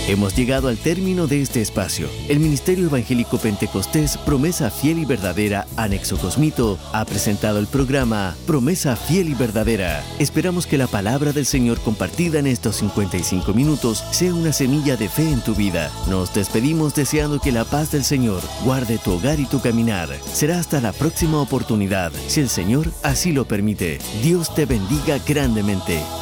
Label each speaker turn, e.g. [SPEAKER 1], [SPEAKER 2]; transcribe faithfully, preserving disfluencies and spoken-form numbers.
[SPEAKER 1] Hemos llegado al término de este espacio. El Ministerio Evangélico Pentecostés Promesa Fiel y Verdadera, Anexo Cosmito, ha presentado el programa Promesa Fiel y Verdadera. Esperamos que la palabra del Señor compartida en estos cincuenta y cinco minutos sea una semilla de fe en tu vida. Nos despedimos deseando que la paz del Señor guarde tu hogar y tu caminar. Será hasta la próxima oportunidad, si el Señor así lo permite. Dios te bendiga grandemente.